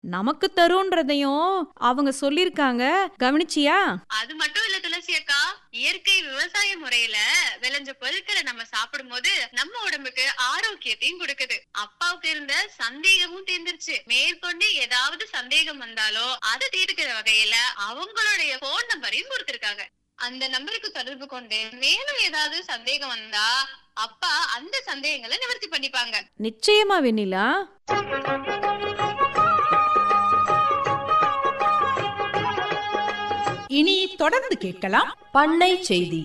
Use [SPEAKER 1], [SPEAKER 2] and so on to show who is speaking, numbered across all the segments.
[SPEAKER 1] நமக்கு தரும்ன்றதையும் அவங்க சொல்லிருக்காங்க, கவனிச்சியா?
[SPEAKER 2] அது மட்டும் இல்ல துளசி அக்கா, இயற்கை விவசாய முறையில விளைஞ்ச பொருட்களை நம்ம சாப்பிடும் போது நம்ம உடம்புக்கு ஆரோக்கியத்தையும் கொடுக்குது. அப்பாவுக்கு இருந்த சந்தேகமும் தீர்ந்துருச்சு. மேற்கொண்டு ஏதாவது சந்தேகம் வந்தாலோ அதை தீர்க்கிற வகையில அவங்களுடைய போன் நம்பரையும் கொடுத்திருக்காங்க. அந்த நம்பருக்கு தொடர்பு கொண்டு மேலும் ஏதாவது சந்தேகம் வந்தா அப்பா அந்த சந்தேகங்களை நிவர்த்தி பண்ணிப்பாங்க.
[SPEAKER 1] நிச்சயமா வெண்ணிலா.
[SPEAKER 3] இனி தொடர்ந்து கேட்கலாம் பண்ணை செய்தி.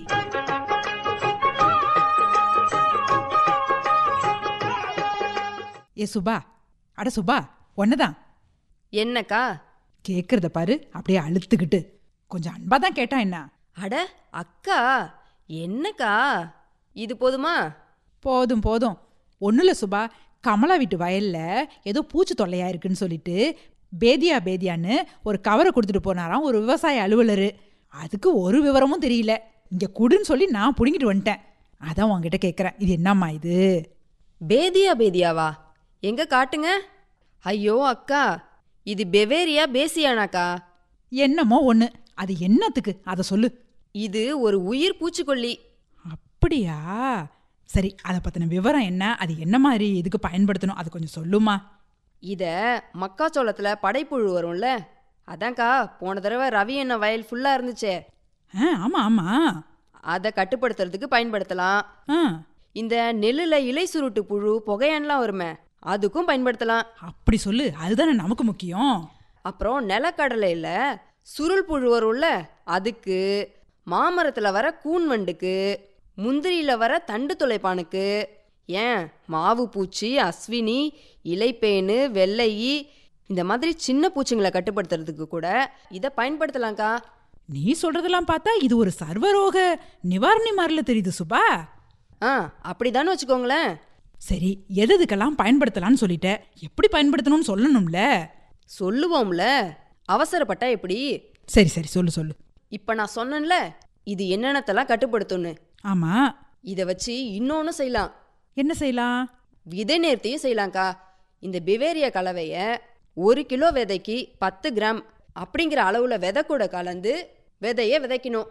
[SPEAKER 3] ஏ சுபா, அட சுபா, ஒன்னதான்.
[SPEAKER 4] என்னக்கா?
[SPEAKER 3] கேக்குறத பாரு, அப்படியே அழுத்துக்கிட்டு. கொஞ்சம் அன்பா தான் கேட்டா என்ன?
[SPEAKER 4] அட அக்கா, என்னக்கா இது போதுமா?
[SPEAKER 3] போதும் போதும். ஒண்ணுல சுபா, கமலா வீட்டு வயல்ல ஏதோ பூச்சி தொல்லையா இருக்குன்னு சொல்லிட்டு பேதியான்னு ஒரு கவரை கொடுத்துட்டு போனாராம் ஒரு விவசாய அலுவலர். அதுக்கு ஒரு விவரமும் தெரியல. இங்க குடுன்னு சொல்லி நான் புடுங்கிட்டு வந்துட்டேன். அதான் உங்ககிட்ட கேட்குறேன், இது என்னம்மா இது?
[SPEAKER 4] பேதியாவா? எங்க காட்டுங்க. ஐயோ அக்கா, இது பெவேரியா பேசியானாக்கா?
[SPEAKER 3] என்னமோ ஒன்று, அது என்னத்துக்கு அதை சொல்லு.
[SPEAKER 4] இது ஒரு உயிர் பூச்சிக்கொல்லி.
[SPEAKER 3] அப்படியா? சரி, அதை பற்றின விவரம் என்ன, அது என்ன மாதிரி இதுக்கு பயன்படுத்தணும், அது கொஞ்சம் சொல்லுமா.
[SPEAKER 4] இத மக்காச்சோளத்தில் படைப்புழு வரும்ல, அதான்க்கா போன தடவை ரவி என்ன வயல் ஃபுல்லாக இருந்துச்சே.
[SPEAKER 3] ஆமாம் ஆமாம்.
[SPEAKER 4] அதை கட்டுப்படுத்துறதுக்கு பயன்படுத்தலாம். இந்த நெல்லில் இலை சுருட்டு புழு புகையான்லாம் வருமே, அதுக்கும் பயன்படுத்தலாம்.
[SPEAKER 3] அப்படி சொல்லு, அதுதானே நமக்கு முக்கியம்.
[SPEAKER 4] அப்புறம் நிலக்கடலையில் சுருள் புழு வரும்ல, அதுக்கு, மாமரத்தில் வர கூன்வண்டுக்கு, முந்திரியில் வர தண்டு துளைப்பானுக்கு, ஏன் மாவு பூச்சி, அஸ்வினி, இலைப்பேனு, வெள்ளையி, இந்த மாதிரி சின்ன பூச்சிங்களை கட்டுப்படுத்துறதுக்கு கூட இதை பயன்படுத்தலாம்க்கா.
[SPEAKER 3] நீ சொல்றதெல்லாம் பார்த்தா இது ஒரு சர்வரோக நிவாரணி மாதிரில தெரியுது சுபா.
[SPEAKER 4] அப்படிதானே வச்சுக்கோங்களேன்.
[SPEAKER 3] சரி, எதுக்கெல்லாம் பயன்படுத்தலாம்னு சொல்லிட்ட, எப்படி பயன்படுத்தணும்னு சொல்லணும்ல.
[SPEAKER 4] சொல்லுவோம்ல, அவசரப்பட்டா எப்படி?
[SPEAKER 3] சரி சரி, சொல்லு சொல்லு.
[SPEAKER 4] இப்போ நான் சொன்னேன்ல, இது என்னென்னத்தெல்லாம் கட்டுப்படுத்தும்னு.
[SPEAKER 3] ஆமா,
[SPEAKER 4] இதை வச்சு இன்னொன்று செய்யலாம்.
[SPEAKER 3] என்ன செய்யலாம்?
[SPEAKER 4] விதை நேர்த்தியும் செய்யலாம்க்கா. இந்த பெவேரியா கலவையை 1 கிலோ விதைக்கு 10 கிராம் அப்படிங்கிற அளவில் விதை கூட கலந்து விதையை விதைக்கணும்.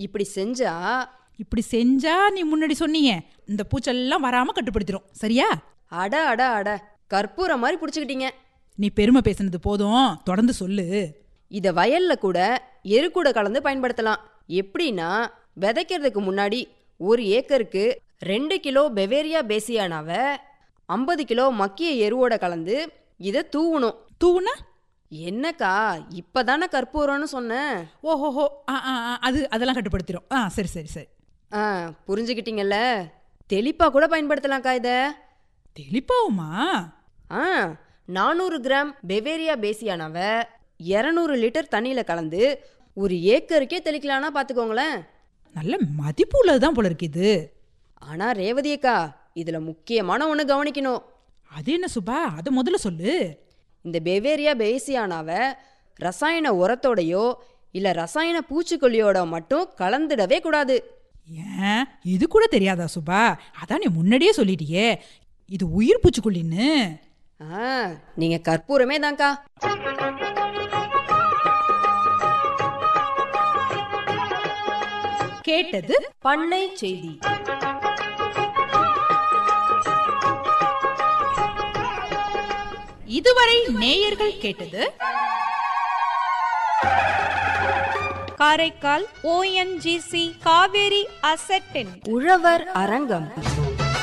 [SPEAKER 3] இப்படி செஞ்சா நீ முன்னாடி சொன்னீங்க இந்த பூச்செல்லாம் வராம கட்டுப்படுத்திடும், சரியா?
[SPEAKER 4] அட கற்பூரம் மாதிரி பிடிச்சிக்கிட்டீங்க.
[SPEAKER 3] நீ பெருமை பேசுனது போதும், தொடர்ந்து சொல்லு.
[SPEAKER 4] இதை வயல்ல கூட எரு கூட கலந்து பயன்படுத்தலாம். எப்படின்னா, விதைக்கிறதுக்கு முன்னாடி 1 ஏக்கருக்கு 2 கிலோ பெவேரியா பேசியானாவை 50 கிலோ மக்கிய எருவோட கலந்து இதை தூவணும்.
[SPEAKER 3] தூவுனா
[SPEAKER 4] என்னக்கா, இப்பதானே கற்பூரம்னு சொன்னேன்.
[SPEAKER 3] ஓஹோஹோ, அதெல்லாம் கட்டுப்படுத்திடும். சரி சரி சரி,
[SPEAKER 4] புரிஞ்சுக்கிட்டீங்கல்ல. தெளிப்பா கூட பயன்படுத்தலாம்க்கா. இதை
[SPEAKER 3] தெளிப்பாவுமா?
[SPEAKER 4] 400 கிராம் பெவேரியா பேசியானாவை 200 லிட்டர் தண்ணியில கலந்து 1 ஏக்கருக்கே தெளிக்கலான்னா பார்த்துக்கோங்களேன்.
[SPEAKER 3] நல்ல மதிப்பு உள்ளதுதான் போல இருக்கு இது.
[SPEAKER 4] ஆனா ரேவதி அக்கா, இதுல முக்கியமான ஒன்று கவனிக்கணும்.
[SPEAKER 3] அது என்ன சுபா, அதை முதல்ல சொல்லு.
[SPEAKER 4] இந்த பெவேரியா பேசியானாவை ரசாயன உரத்தோடையோ இல்ல ரசாயன பூச்சிக்கொல்லியோட மட்டும் கலந்துடவே கூடாது.
[SPEAKER 3] ஏன், இது கூட தெரியாதா சுபா? அதான் நீ முன்னாடியே சொல்லிட்டியே, இது உயிர் பூச்சிக்கொல்லின்னு.
[SPEAKER 4] நீங்க கற்பூரமே தான்க்கா.
[SPEAKER 3] கேட்டது பண்ணை செய்தி. இதுவரை நேயர்கள் கேட்டது
[SPEAKER 1] காரைக்கால் ONGC காவேரி அசெட்டின்
[SPEAKER 4] உழவர் அரங்கம்.